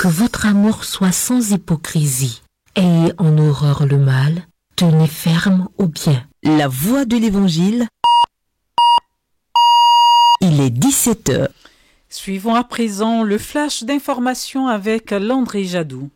Que votre amour soit sans hypocrisie. Ayez en horreur le mal, tenez ferme au bien. La voix de l'Évangile. Il est 17h. Suivons à présent le flash d'information avec Landry Jadou.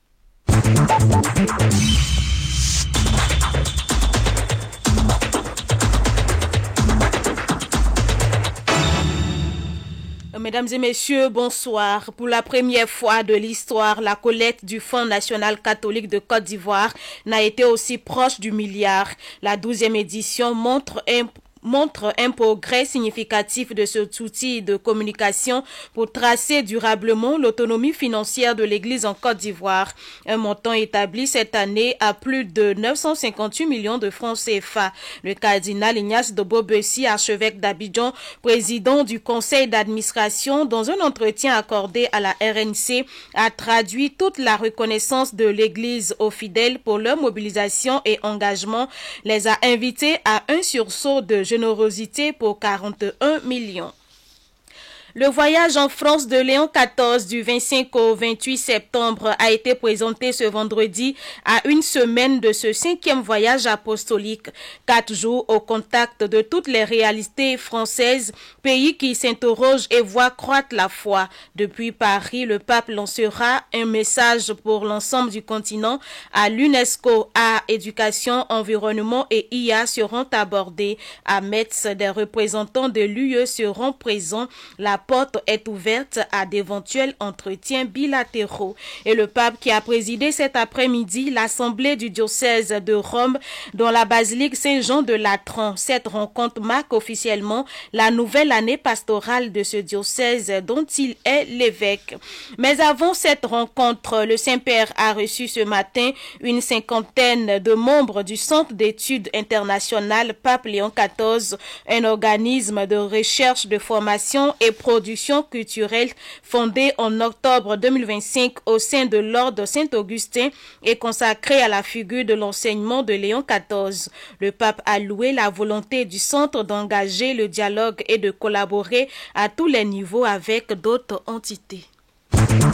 Mesdames et messieurs, bonsoir. Pour la première fois de l'histoire, la collecte du Fonds national catholique de Côte d'Ivoire n'a été aussi proche du milliard. La 12e édition montre un progrès significatif de cet outil de communication pour tracer durablement l'autonomie financière de l'Église en Côte d'Ivoire. Un montant établi cette année à plus de 958 millions de francs CFA. Le cardinal Ignace Dobo-Bessi, archevêque d'Abidjan, président du conseil d'administration, dans un entretien accordé à la RNC, a traduit toute la reconnaissance de l'Église aux fidèles pour leur mobilisation et engagement, les a invités à un sursaut de générosité pour 41 millions. Le voyage en France de Léon XIV du 25 au 28 septembre a été présenté ce vendredi à une semaine de ce 5e voyage apostolique. 4 jours au contact de toutes les réalités françaises, pays qui s'interrogent et voient croître la foi. Depuis Paris, le pape lancera un message pour l'ensemble du continent. À l'UNESCO, art, éducation, environnement et IA seront abordés. À Metz, des représentants de l'UE seront présents. La porte est ouverte à d'éventuels entretiens bilatéraux. Et le pape qui a présidé cet après-midi l'assemblée du diocèse de Rome dans la basilique Saint-Jean de Latran. Cette rencontre marque officiellement la nouvelle année pastorale de ce diocèse dont il est l'évêque. Mais avant cette rencontre, le Saint-Père a reçu ce matin une 50aine de membres du Centre d'études internationales Pape Léon XIV, un organisme de recherche, de formation et production culturelle fondée en octobre 2025 au sein de l'ordre Saint-Augustin et consacré à la figure de l'enseignement de Léon XIV. Le pape a loué la volonté du centre d'engager le dialogue et de collaborer à tous les niveaux avec d'autres entités.